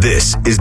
This is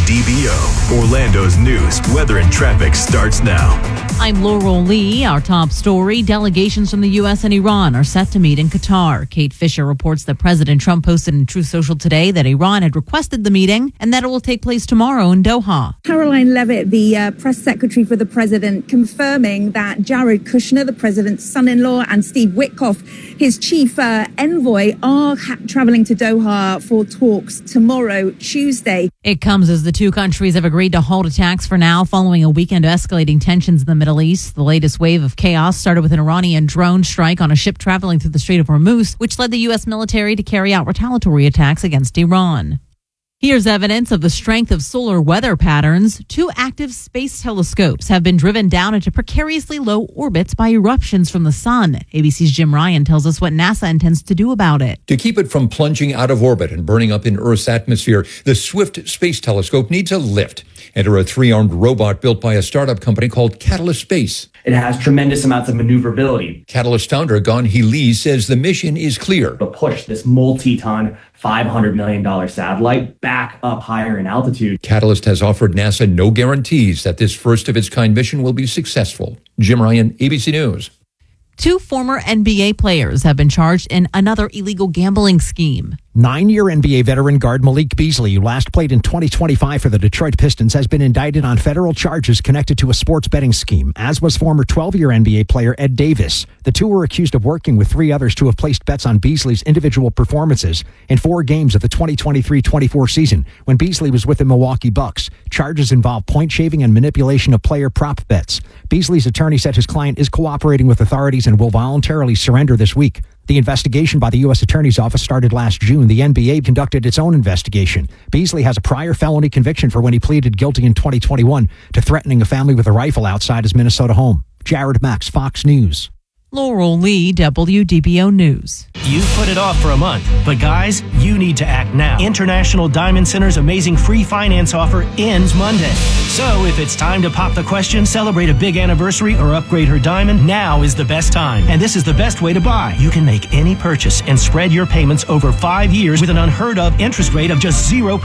WDBO. Orlando's news, weather, and traffic starts now. I'm Laurel Lee. Our top story, delegations from the U.S. and Iran are set to meet in Qatar. Kate Fisher reports that President Trump posted in Truth Social today that Iran had requested the meeting and that it will take place tomorrow in Doha. Caroline Levitt, the press secretary for the president, confirming that Jared Kushner, the president's son-in-law, and Steve Witkoff, his chief envoy, are traveling to Doha for talks tomorrow, Tuesday. It comes as the two countries have agreed to halt attacks for now following a weekend of escalating tensions in the Middle East. The latest wave of chaos started with an Iranian drone strike on a ship traveling through the Strait of Hormuz, which led the U.S. military to carry out retaliatory attacks against Iran. Here's evidence of the strength of solar weather patterns. Two active space telescopes have been driven down into precariously low orbits by eruptions from the sun. ABC's Jim Ryan tells us what NASA intends to do about it. To keep it from plunging out of orbit and burning up in Earth's atmosphere, the Swift Space Telescope needs a lift. Enter a three-armed robot built by a startup company called Catalyst Space. It has tremendous amounts of maneuverability. Catalyst founder Gon He says the mission is clear. To push this multi-ton, $500 million satellite back up higher in altitude. Catalyst has offered NASA no guarantees that this first-of-its-kind mission will be successful. Jim Ryan, ABC News. Two former NBA players have been charged in another illegal gambling scheme. 9-year NBA veteran guard Malik Beasley, who last played in 2025 for the Detroit Pistons, has been indicted on federal charges connected to a sports betting scheme, as was former 12-year NBA player Ed Davis. The two were accused of working with three others to have placed bets on Beasley's individual performances in 4 games of the 2023-24 season when Beasley was with the Milwaukee Bucks. Charges involve point shaving and manipulation of player prop bets. Beasley's attorney said his client is cooperating with authorities and will voluntarily surrender this week. The investigation by the U.S. Attorney's Office started last June. The NBA conducted its own investigation. Beasley has a prior felony conviction for when he pleaded guilty in 2021 to threatening a family with a rifle outside his Minnesota home. Jared Max, Fox News. Laurel Lee, WDBO News. You've put it off for a month, but guys, you need to act now. International Diamond Center's amazing free finance offer ends Monday. So if it's time to pop the question, celebrate a big anniversary, or upgrade her diamond, now is the best time. And this is the best way to buy. You can make any purchase and spread your payments over 5 years with an unheard of interest rate of just 0%.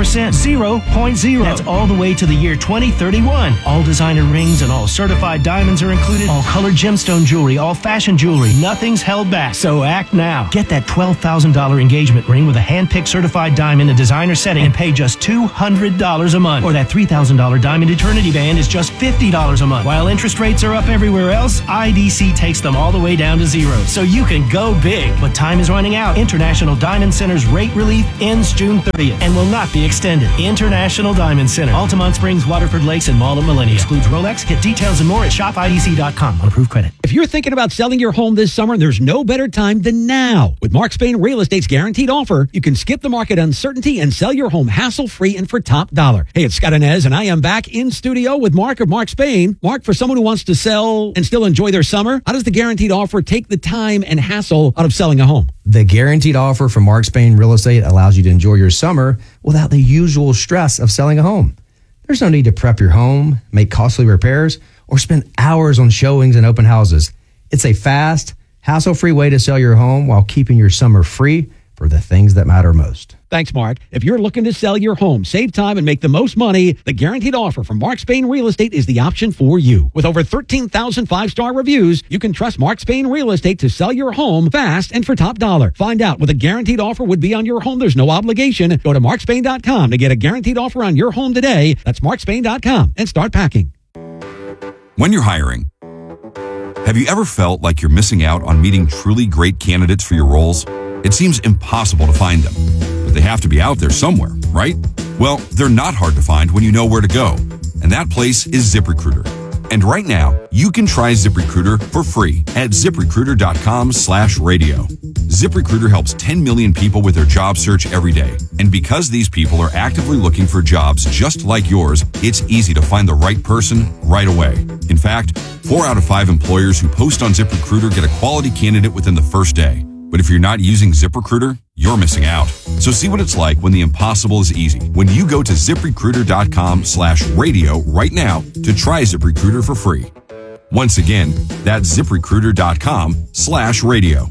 0.0. That's all the way to the year 2031. All designer rings and all certified diamonds are included. All colored gemstone jewelry, all fashion jewelry. Nothing's held back. So act now. Get that $12,000 engagement ring with a hand-picked certified diamond and designer setting and pay just $200 a month. Or that $3,000 diamond eternity band is just $50 a month. While interest rates are up everywhere else, IDC takes them all the way down to 0. So you can go big. But time is running out. International Diamond Center's rate relief ends June 30th and will not be extended. International Diamond Center. Altamont Springs, Waterford Lakes, and Mall at Millennium. Excludes Rolex. Get details and more at shopidc.com on approved credit. If you're thinking about selling your home this summer, there's no better time than now. With Mark Spain Real Estate's guaranteed offer, you can skip the market uncertainty and sell your home hassle-free and for top dollar. Hey, it's Scott Inez, and I am back in studio with Mark of Mark Spain. Mark, for someone who wants to sell and still enjoy their summer, how does the guaranteed offer take the time and hassle out of selling a home? The guaranteed offer from Mark Spain Real Estate allows you to enjoy your summer without the usual stress of selling a home. There's no need to prep your home, make costly repairs, or spend hours on showings and open houses. It's a fast, hassle-free way to sell your home while keeping your summer free for the things that matter most. Thanks, Mark. If you're looking to sell your home, save time, and make the most money, the guaranteed offer from Mark Spain Real Estate is the option for you. With over 13,000 5-star reviews, you can trust Mark Spain Real Estate to sell your home fast and for top dollar. Find out what a guaranteed offer would be on your home. There's no obligation. Go to markspain.com to get a guaranteed offer on your home today. That's markspain.com and start packing. When you're hiring, have you ever felt like you're missing out on meeting truly great candidates for your roles? It seems impossible to find them, but they have to be out there somewhere, right? Well, they're not hard to find when you know where to go, and that place is ZipRecruiter. And right now, you can try ZipRecruiter for free at ZipRecruiter.com/radio. ZipRecruiter helps 10 million people with their job search every day. And because these people are actively looking for jobs just like yours, it's easy to find the right person right away. In fact, 4 out of 5 employers who post on ZipRecruiter get a quality candidate within the first day. But if you're not using ZipRecruiter, you're missing out. So see what it's like when the impossible is easy. When you go to ZipRecruiter.com/radio right now to try ZipRecruiter for free. Once again, that's ZipRecruiter.com/radio.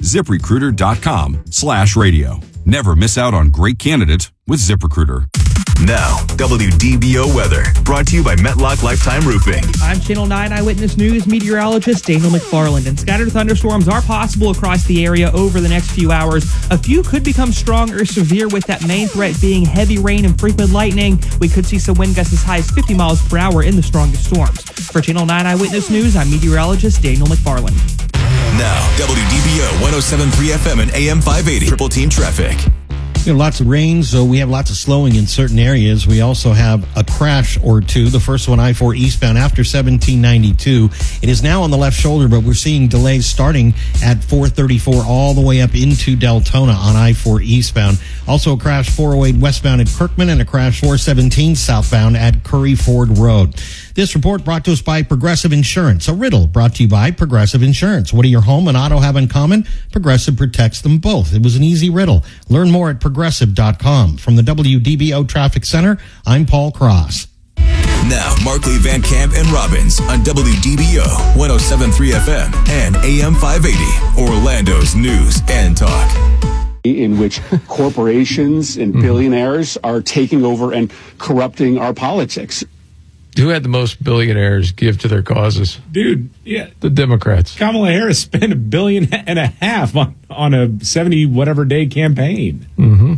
ZipRecruiter.com/radio. Never miss out on great candidates with ZipRecruiter. Now, WDBO weather, brought to you by Metlock Lifetime Roofing. I'm Channel 9 Eyewitness News meteorologist Daniel McFarland, and scattered thunderstorms are possible across the area over the next few hours. A few could become strong or severe, with that main threat being heavy rain and frequent lightning. We could see some wind gusts as high as 50 miles per hour in the strongest storms. For Channel 9 Eyewitness News, I'm meteorologist Daniel McFarland. Now, WDBO 107.3 FM and AM 580. Triple Team Traffic. Lots of rain, so we have lots of slowing in certain areas. We also have a crash or two. The first one, I-4 eastbound after 1792. It is now on the left shoulder, but we're seeing delays starting at 434 all the way up into Deltona on I-4 eastbound. Also a crash 408 westbound at Kirkman and a crash 417 southbound at Curry Ford Road. This report brought to us by Progressive Insurance. A riddle brought to you by Progressive Insurance. What do your home and auto have in common? Progressive protects them both. It was an easy riddle. Learn more at Progressive.com. From the WDBO Traffic Center, I'm Paul Cross. Now, Markley, Van Camp, and Robbins on WDBO 107.3 FM and AM 580, Orlando's news and talk. In which corporations and billionaires are taking over and corrupting our politics. Who had the most billionaires give to their causes? Dude, yeah. The Democrats. Kamala Harris spent $1.5 billion on a 70 day campaign. Mm-hmm.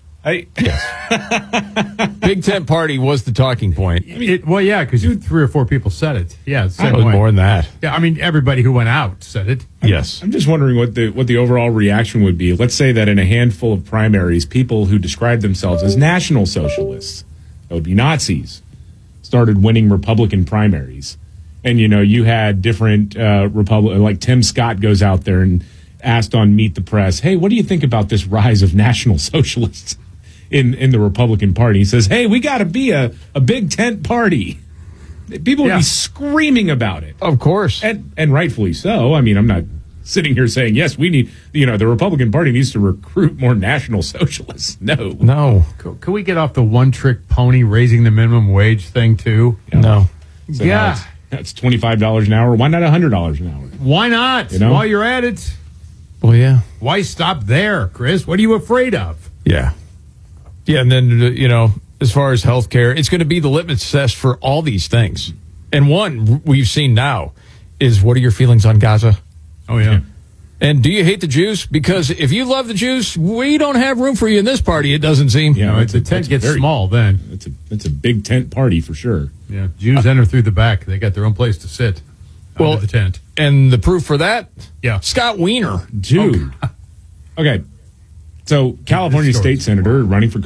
Big Tent Party was the talking point. Because 3 or 4 people said it. Yeah, it was more than that. Yeah, I mean, everybody who went out said it. Yes. I'm just wondering what the overall reaction would be. Let's say that in a handful of primaries, people who describe themselves as National Socialists, that would be Nazis, started winning Republican primaries. And, you had different Republican, like Tim Scott goes out there and asked on Meet the Press, hey, what do you think about this rise of National Socialists in the Republican Party? He says, hey, we got to be a big tent party. People would be screaming about it. Of course. And rightfully so. I mean, I'm not sitting here saying, yes, we need, the Republican Party needs to recruit more National Socialists. No. Can we get off the one-trick pony raising the minimum wage thing, too? No. So that's $25 an hour. Why not $100 an hour? Why not? While you're at it. Well, yeah. Why stop there, Chris? What are you afraid of? Yeah. Yeah, and then, as far as health care, it's going to be the litmus test for all these things. And one we've seen now is, what are your feelings on Gaza? Oh, yeah. And do you hate the Jews? Because if you love the Jews, we don't have room for you in this party, it doesn't seem. Yeah, the tent gets small then. It's a big tent party for sure. Yeah, Jews enter through the back. They got their own place to sit. Under the tent. And the proof for that? Yeah. Scott Wiener. Dude. Okay. So, California state senator running for